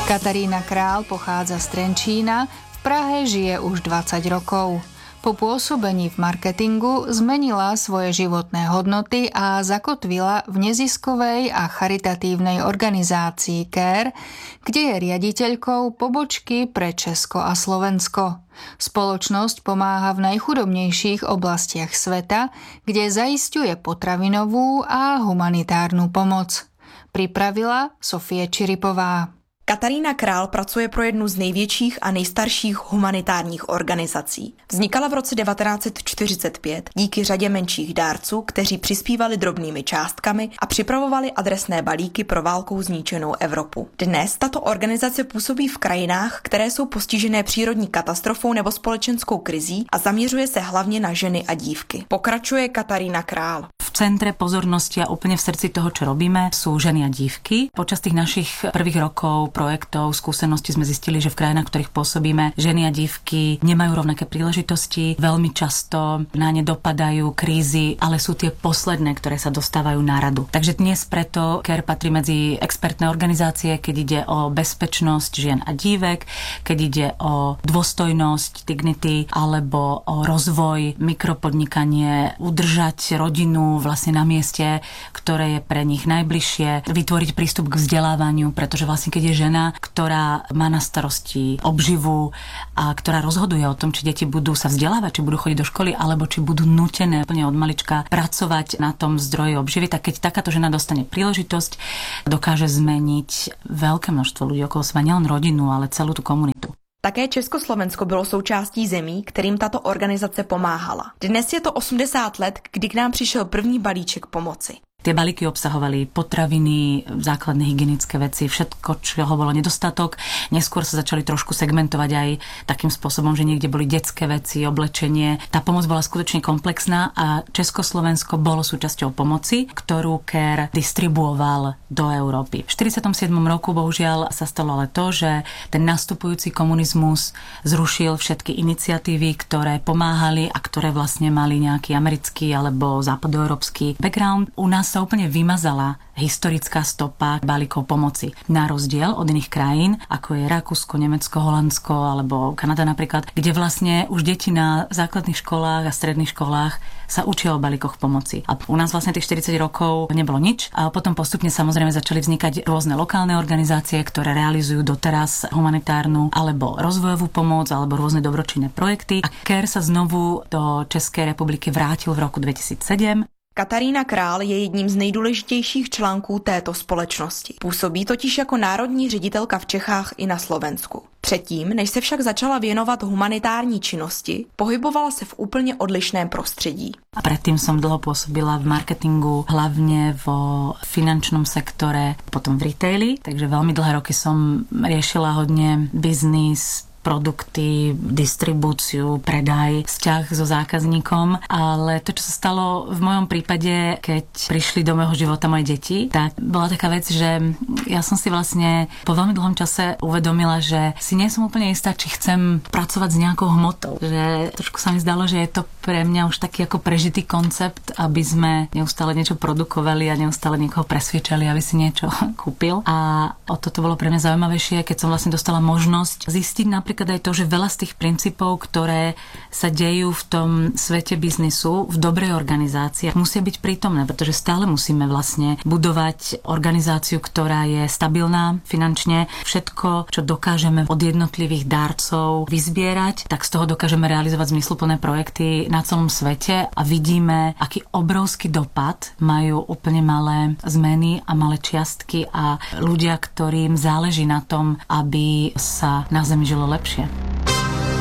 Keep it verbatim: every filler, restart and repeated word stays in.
Katarína Král pochádza z Trenčína, v Prahe žije už dvadsať rokov. Po pôsobení v marketingu zmenila svoje životné hodnoty a zakotvila v neziskovej a charitatívnej organizácii Care, kde je riaditeľkou pobočky pre Česko a Slovensko. Spoločnosť pomáha v najchudobnejších oblastiach sveta, kde zaisťuje potravinovú a humanitárnu pomoc. Pripravila Sofie Čiripová. Katarína Král pracuje pro jednu z největších a nejstarších humanitárních organizací. Vznikala v roce devatenáct set čtyřicet pět díky řadě menších dárců, kteří přispívali drobnými částkami a připravovali adresné balíky pro válkou zničenou Evropu. Dnes tato organizace působí v krajinách, které jsou postižené přírodní katastrofou nebo společenskou krizí a zaměřuje se hlavně na ženy a dívky. Pokračuje Katarína Král. V centre pozornosti a úplne v srdci toho, čo robíme, sú ženy a dívky. Počas tých našich prvých rokov, projektov, skúseností sme zistili, že v krajinách, v ktorých pôsobíme, ženy a dívky nemajú rovnaké príležitosti, veľmi často na ne dopadajú krízy, ale sú tie posledné, ktoré sa dostávajú na radu. Takže dnes preto Care patrí medzi expertné organizácie, keď ide o bezpečnosť žien a dívek, keď ide o dôstojnosť, dignity, alebo o rozvoj, mikropodnikanie, udržať rodinu vlastne na mieste, ktoré je pre nich najbližšie, vytvoriť prístup k vzdelávaniu, pretože vlastne keď je žena, ktorá má na starosti obživu a ktorá rozhoduje o tom, či deti budú sa vzdelávať, či budú chodiť do školy, alebo či budú nútené úplne od malička pracovať na tom zdroji obživy, tak keď takáto žena dostane príležitosť, dokáže zmeniť veľké množstvo ľudí okolo seba, nielen rodinu, ale celú tú komunitu. Také Československo bylo součástí zemí, kterým tato organizace pomáhala. Dnes je to osmdesát let, kdy k nám přišel první balíček pomoci. Tie balíky obsahovali potraviny, základné hygienické veci, všetko, čoho bolo nedostatok. Neskôr sa začali trošku segmentovať aj takým spôsobom, že niekde boli detské veci, oblečenie. Tá pomoc bola skutočne komplexná a Československo bolo súčasťou pomoci, ktorú Care distribuoval do Európy. V štyridsiatom siedmom roku bohužiaľ sa stalo ale to, že ten nastupujúci komunizmus zrušil všetky iniciatívy, ktoré pomáhali a ktoré vlastne mali nejaký americký alebo západoeurópsky background. U nás sa úplne vymazala historická stopa balíkov pomoci. Na rozdiel od iných krajín, ako je Rakúsko, Nemecko, Holandsko alebo Kanada napríklad, kde vlastne už deti na základných školách a stredných školách sa učia o balíkoch pomoci. A u nás vlastne tých štyridsať rokov nebolo nič a potom postupne samozrejme začali vznikať rôzne lokálne organizácie, ktoré realizujú doteraz humanitárnu alebo rozvojovú pomoc alebo rôzne dobročinné projekty. A Care sa znovu do Českej republiky vrátil v roku dvetisícsedem. Katarína Král je jedním z nejdůležitějších článků této společnosti. Působí totiž jako národní ředitelka v Čechách i na Slovensku. Předtím, než se však začala věnovat humanitární činnosti, pohybovala se v úplně odlišném prostředí. A predtým som dlho pôsobila v marketingu, hlavne vo finančnom sektore, potom v retaili, takže veľmi dlhé roky som riešila hodne biznis, produkty, distribúciu, predaj, vzťah so zákazníkom, ale to, čo sa stalo v mojom prípade, keď prišli do môjho života moje deti, tak bola taká vec, že ja som si vlastne po veľmi dlhom čase uvedomila, že si nie som úplne istá, či chcem pracovať s nejakou hmotou. Že trošku sa mi zdalo, že je to pre mňa už taký ako prežitý koncept, aby sme neustále niečo produkovali a neustále niekoho presviečali, aby si niečo kúpil. A o toto bolo pre mňa zaujímavejšie, keď som vlastne dostala možnosť zistiť napríklad aj to, že veľa z tých princípov, ktoré sa dejú v tom svete biznisu, v dobrej organizácii, musia byť prítomné, pretože stále musíme vlastne budovať organizáciu, ktorá je stabilná finančne. Všetko, čo dokážeme od jednotlivých darcov vyzbierať, tak z toho dokážeme realizovať zmysluplné projekty na celom svete a vidíme, aký obrovský dopad majú úplne malé zmeny a malé čiastky a ľudia, ktorým záleží na tom, aby sa na Zemi žilo lepšie.